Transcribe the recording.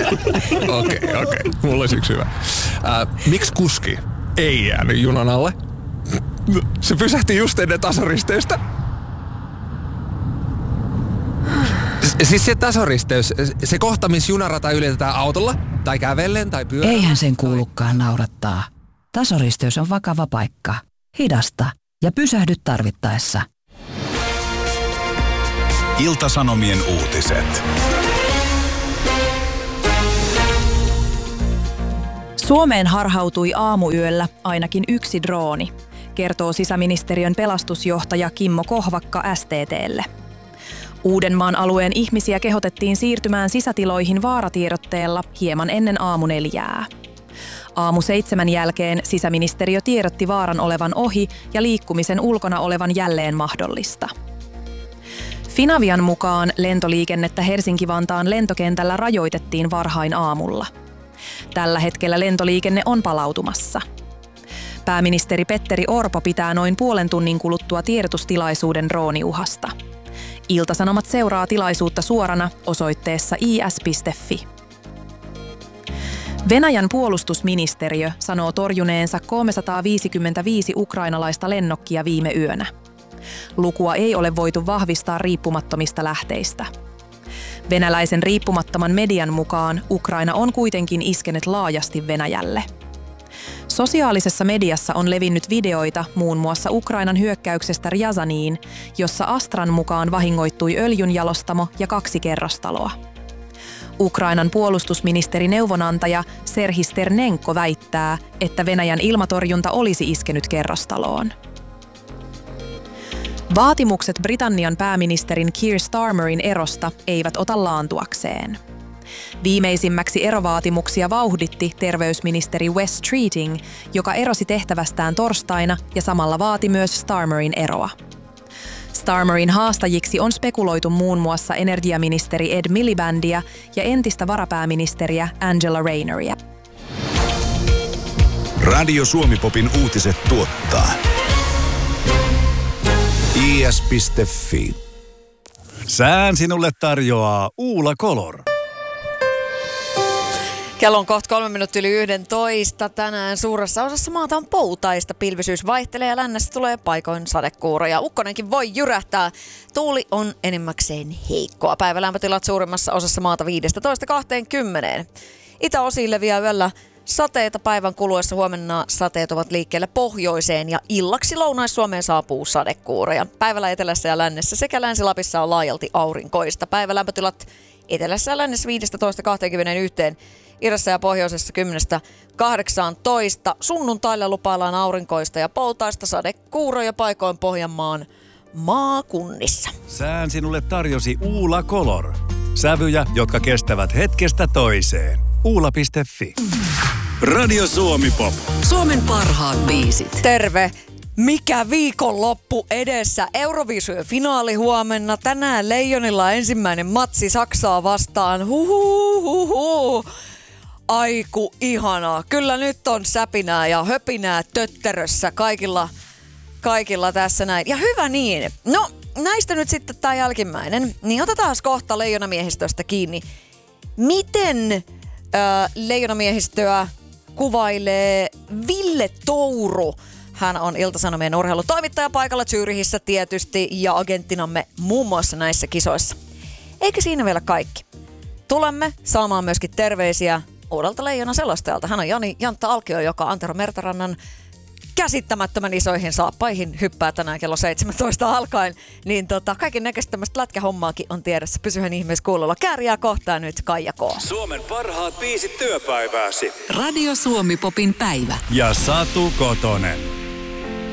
Okei. Mulla olisi yksi hyvä. Miksi kuski ei jäänyt junan alle? Se pysähti just ennen tasoristeystä. Siis se tasoristeys, se kohta, missä junarata ylitetään autolla, tai kävellen, tai pyörällä. Eihän sen kuulukaan naurattaa. Tasoristeys on vakava paikka. Hidasta ja pysähdy tarvittaessa. Ilta-Sanomien uutiset. Suomeen harhautui aamuyöllä ainakin yksi drooni, kertoo sisäministeriön pelastusjohtaja Kimmo Kohvakka STT:lle. Uudenmaan alueen ihmisiä kehotettiin siirtymään sisätiloihin vaaratiedotteella hieman ennen aamu 4. Aamu 7 jälkeen sisäministeriö tiedotti vaaran olevan ohi ja liikkumisen ulkona olevan jälleen mahdollista. Finavian mukaan lentoliikennettä Helsinki-Vantaan lentokentällä rajoitettiin varhain aamulla. Tällä hetkellä lentoliikenne on palautumassa. Pääministeri Petteri Orpo pitää noin puolen tunnin kuluttua tiedotustilaisuuden drooniuhasta. Ilta-Sanomat seuraa tilaisuutta suorana osoitteessa is.fi. Venäjän puolustusministeriö sanoo torjuneensa 355 ukrainalaista lennokkia viime yönä. Lukua ei ole voitu vahvistaa riippumattomista lähteistä. Venäläisen riippumattoman median mukaan Ukraina on kuitenkin iskenyt laajasti Venäjälle. Sosiaalisessa mediassa on levinnyt videoita muun muassa Ukrainan hyökkäyksestä Ryazaniin, jossa Astran mukaan vahingoittui öljynjalostamo ja 2 kerrostaloa. Ukrainan puolustusministeri neuvonantaja Serhii Sternenko väittää, että Venäjän ilmatorjunta olisi iskenyt kerrostaloon. Vaatimukset Britannian pääministerin Keir Starmerin erosta eivät ota laantuakseen. Viimeisimmäksi erovaatimuksia vauhditti terveysministeri Wes Streeting, joka erosi tehtävästään torstaina ja samalla vaati myös Starmerin eroa. Starmerin haastajiksi on spekuloitu muun muassa energiaministeri Ed Milibandia ja entistä varapääministeriä Angela Rayneria. Radio Suomi-popin uutiset tuottaa is.fi. Sään sinulle tarjoaa Uula Color. Kello on kohta 3 minuuttia yli 11. Tänään suuressa osassa maata on poutaista. Pilvisyys vaihtelee ja lännessä tulee paikoin sadekuuroja. Ukkonenkin voi jyrähtää. Tuuli on enimmäkseen heikkoa. Päivälämpötilat suurimmassa osassa maata 15-20. Itäosiin leviää yöllä sateita päivän kuluessa. Huomenna sateet ovat liikkeelle pohjoiseen ja illaksi Lounais-Suomeen saapuu sadekuuroja. Päivällä etelässä ja lännessä sekä Länsi-Lapissa on laajalti aurinkoista. Päivälämpötilat etelässä ja lännessä 15-21. Idässä ja pohjoisessa 10-18. Sunnuntaille lupaillaan aurinkoista ja poutaista sadekuuroja paikoin Pohjanmaan maakunnissa. Sään sinulle tarjosi Uula Color. Sävyjä, jotka kestävät hetkestä toiseen. Uula.fi. Radio Suomi Pop. Suomen parhaat biisit. Terve! Mikä viikonloppu edessä? Euroviisujen finaali huomenna. Tänään Leijonilla ensimmäinen matsi Saksaa vastaan. Huhhuhuhu. Aiku ihanaa. Kyllä nyt on säpinää ja höpinää tötterössä kaikilla tässä näin. Ja hyvä niin. No näistä nyt sitten tää jälkimmäinen. Niin otetaan kohta leijonamiehistöstä kiinni. Miten leijonamiehistöä kuvailee Ville Touru? Hän on Ilta-Sanomien urheilutoimittaja paikalla Zyrihissä tietysti ja agenttinamme muun muassa näissä kisoissa. Eikä siinä vielä kaikki. Tulemme saamaan myöskin terveisiä uudelta Leijona selostajalta. Hän on Jantta Alkio, joka Antero Mertarannan käsittämättömän isoihin saappaihin hyppää tänään kello 17 alkaen. Niin kaiken näköistä tämmöistä lätkähommaakin on tiedossa. Pysyhän ihmeessä kuulolla. Kääriää kohtaa nyt Kaija K. Suomen parhaat biisit työpäivääsi. Radio Suomi Popin päivä. Ja Satu Kotonen.